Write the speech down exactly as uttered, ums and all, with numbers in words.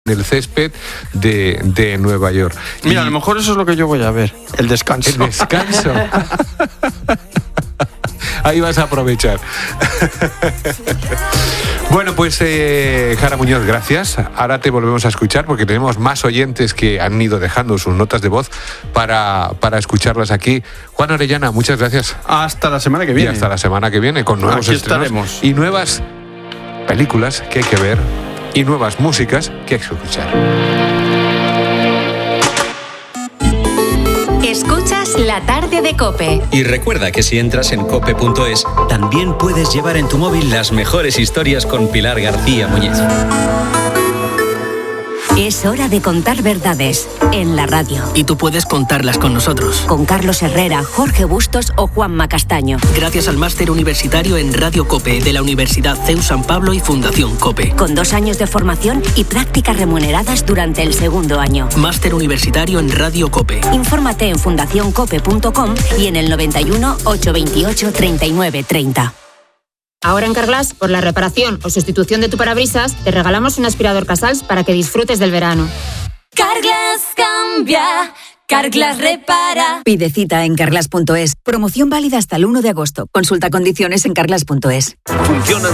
en el césped de, de Nueva York. Mira, y... a lo mejor eso es lo que yo voy a ver, el descanso. El descanso. Ahí vas a aprovechar. Bueno, pues eh, Jara Muñoz, gracias. Ahora te volvemos a escuchar porque tenemos más oyentes que han ido dejando sus notas de voz para, para escucharlas aquí. Juan Orellana, muchas gracias. Hasta la semana que viene. Y hasta la semana que viene con nuevos aquí estrenos estaremos. Y nuevas películas que hay que ver y nuevas músicas que hay que escuchar. Escuchas La Tarde de COPE. Y recuerda que si entras en cope punto es, también puedes llevar en tu móvil las mejores historias con Pilar García Muñiz. Es hora de contar verdades en la radio. Y tú puedes contarlas con nosotros. Con Carlos Herrera, Jorge Bustos o Juanma Castaño. Gracias al máster universitario en Radio COPE de la Universidad C E U San Pablo y Fundación COPE. Con dos años de formación y prácticas remuneradas durante el segundo año. Máster universitario en Radio COPE. Infórmate en fundación cope punto com y en el noventa y uno, ochocientos veintiocho, treinta y nueve treinta. Ahora en Carglass, por la reparación o sustitución de tu parabrisas, te regalamos un aspirador Casals para que disfrutes del verano. Carglass cambia, Carglass repara. Pide cita en carglass punto es. Promoción válida hasta el uno de agosto. Consulta condiciones en carglass punto es. Funciona